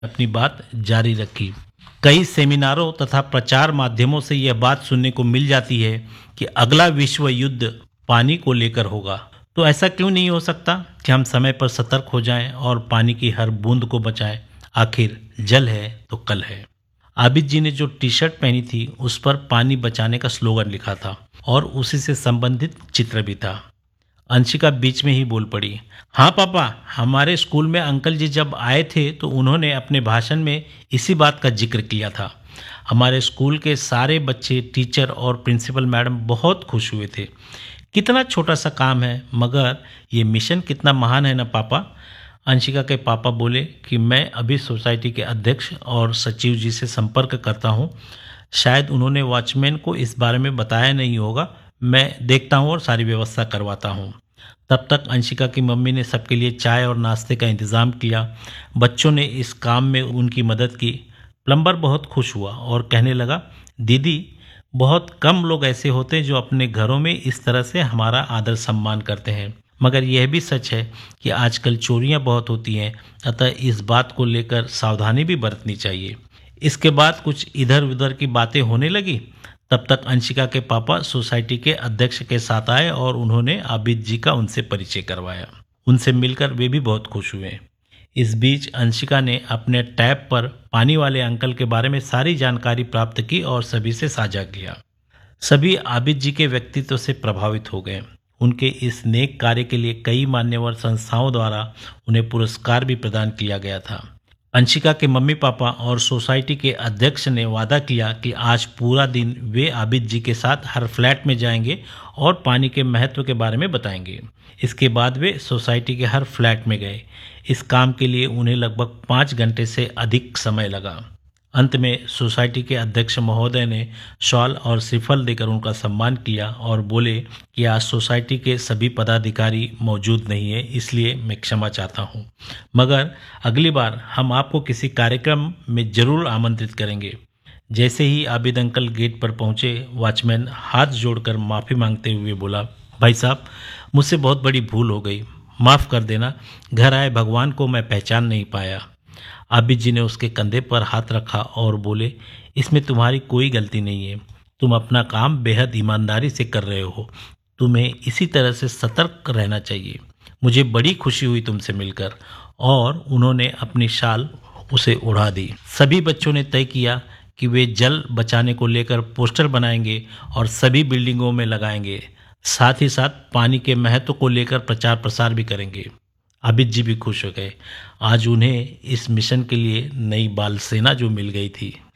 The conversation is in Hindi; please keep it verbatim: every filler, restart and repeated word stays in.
अपनी बात जारी रखी। कई सेमिनारों तथा प्रचार माध्यमों से यह बात सुनने को मिल जाती है कि अगला विश्व युद्ध पानी को लेकर होगा। तो ऐसा क्यों नहीं हो सकता कि हम समय पर सतर्क हो जाएं और पानी की हर बूंद को बचाएं। आखिर जल है तो कल है। आबिद जी ने जो टी शर्ट पहनी थी उस पर पानी बचाने का स्लोगन लिखा था और उसी से संबंधित चित्र भी था। अंशिका बीच में ही बोल पड़ी, हाँ पापा, हमारे स्कूल में अंकल जी जब आए थे तो उन्होंने अपने भाषण में इसी बात का जिक्र किया था। हमारे स्कूल के सारे बच्चे, टीचर और प्रिंसिपल मैडम बहुत खुश हुए थे। कितना छोटा सा काम है, मगर ये मिशन कितना महान है ना पापा। अंशिका के पापा बोले कि मैं अभी सोसाइटी के अध्यक्ष और सचिव जी से संपर्क करता हूँ। शायद उन्होंने वॉचमैन को इस बारे में बताया नहीं होगा। मैं देखता हूँ और सारी व्यवस्था करवाता हूँ। तब तक अंशिका की मम्मी ने सबके लिए चाय और नाश्ते का इंतज़ाम किया। बच्चों ने इस काम में उनकी मदद की। प्लम्बर बहुत खुश हुआ और कहने लगा, दीदी, बहुत कम लोग ऐसे होते हैं जो अपने घरों में इस तरह से हमारा आदर सम्मान करते हैं। मगर यह भी सच है कि आजकल चोरियां बहुत होती हैं, अतः इस बात को लेकर सावधानी भी बरतनी चाहिए। इसके बाद कुछ इधर उधर की बातें होने लगी। तब तक अंशिका के पापा सोसाइटी के अध्यक्ष के साथ आए और उन्होंने आबिद जी का उनसे परिचय करवाया। उनसे मिलकर वे भी बहुत खुश हुए। इस बीच अंशिका ने अपने टैब पर पानी वाले अंकल के बारे में सारी जानकारी प्राप्त की और सभी से साझा किया। सभी आबिद जी के व्यक्तित्व से प्रभावित हो गए। उनके इस नेक कार्य के लिए कई मान्यवर संस्थाओं द्वारा उन्हें पुरस्कार भी प्रदान किया गया था। अंशिका के मम्मी पापा और सोसाइटी के अध्यक्ष ने वादा किया कि आज पूरा दिन वे आबिद जी के साथ हर फ्लैट में जाएंगे और पानी के महत्व के बारे में बताएंगे। इसके बाद वे सोसाइटी के हर फ्लैट में गए। इस काम के लिए उन्हें लगभग पाँच घंटे से अधिक समय लगा। अंत में सोसाइटी के अध्यक्ष महोदय ने शॉल और श्रीफल देकर उनका सम्मान किया और बोले कि आज सोसाइटी के सभी पदाधिकारी मौजूद नहीं है, इसलिए मैं क्षमा चाहता हूँ, मगर अगली बार हम आपको किसी कार्यक्रम में जरूर आमंत्रित करेंगे। जैसे ही आबिद अंकल गेट पर पहुँचे, वॉचमैन हाथ जोड़कर माफ़ी मांगते हुए बोला, भाई साहब, मुझसे बहुत बड़ी भूल हो गई, माफ़ कर देना। घर आए भगवान को मैं पहचान नहीं पाया। आबिद जी ने उसके कंधे पर हाथ रखा और बोले, इसमें तुम्हारी कोई गलती नहीं है। तुम अपना काम बेहद ईमानदारी से कर रहे हो। तुम्हें इसी तरह से सतर्क रहना चाहिए। मुझे बड़ी खुशी हुई तुमसे मिलकर। और उन्होंने अपनी शाल उसे उड़ा दी। सभी बच्चों ने तय किया कि वे जल बचाने को लेकर पोस्टर बनाएंगे और सभी बिल्डिंगों में लगाएंगे। साथ ही साथ पानी के महत्व को लेकर प्रचार प्रसार भी करेंगे। आबिद जी भी खुश हो गए। आज उन्हें इस मिशन के लिए नई बाल सेना जो मिल गई थी।